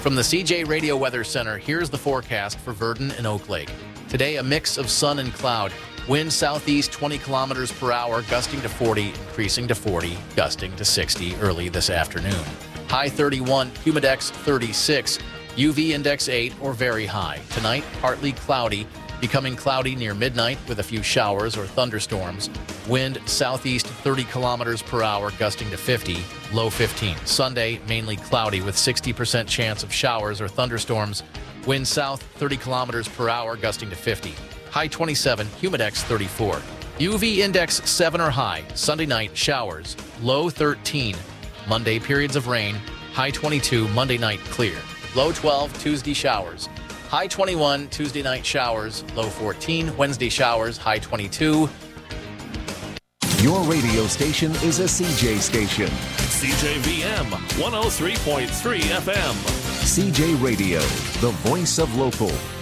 From the CJ Radio Weather Center, here's the forecast for Verdon and Oak Lake. Today, a mix of sun and cloud. Wind southeast 20 kilometers per hour, gusting to 40, increasing to 40, gusting to 60 early this afternoon. High 31, humidex 36, UV index 8 or very high. Tonight, partly cloudy, becoming cloudy near midnight with a few showers or thunderstorms. Wind southeast 30 kilometers per hour, gusting to 50, low 15. Sunday, mainly cloudy with 60% chance of showers or thunderstorms. Wind south 30 kilometers per hour, gusting to 50. High 27, humidex 34. UV index 7 or high. Sunday night, showers, low 13. Monday, periods of rain. High 22, Monday night, clear. Low 12, Tuesday, showers. High 21, Tuesday night, showers. Low 14, Wednesday, showers. High 22. Your radio station is a CJ station. CJVM 103.3 FM. CJ Radio, the voice of local.